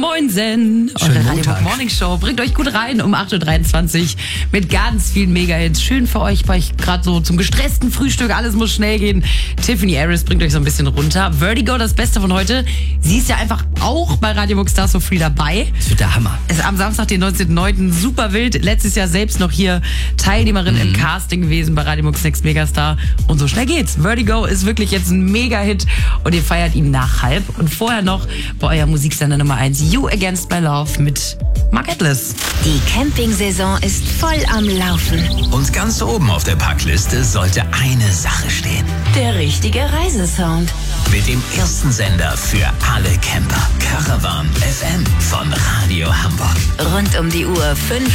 Moinsen. Eure Radio Morning Show bringt euch gut rein um 8.23 Uhr mit ganz vielen Mega-Hits. Schön für euch, bei euch gerade so zum gestressten Frühstück. Alles muss schnell gehen. Tiffany Harris bringt euch so ein bisschen runter. Vertigo, das Beste von heute. Sie ist ja einfach auch bei Radio Book Stars so free dabei. Das wird der Hammer. Ist am Samstag, den 19.09. super wild. Letztes Jahr selbst noch hier Teilnehmerin im Casting gewesen bei Radio Book Next Megastar. Und so schnell geht's. Vertigo ist wirklich jetzt ein Mega-Hit und ihr feiert ihn nach halb. Und vorher noch bei euer Musiksender Nummer 1 You Against My Love mit Mark Atlas. Die Campingsaison ist voll am Laufen. Und ganz oben auf der Packliste sollte eine Sache stehen. Der richtige Reisesound. Mit dem ersten Sender für alle Camper. Caravan FM von Radio Hamburg. Rund um die Uhr 5